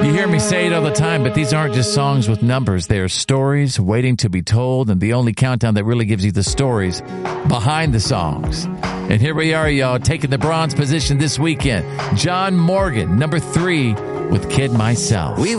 You hear me say it all the time, but these aren't just songs with numbers. They are stories waiting to be told, and the only countdown that really gives you the stories behind the songs. And here we are, y'all, taking the bronze position this weekend. John Morgan, number 3, with Kid Myself.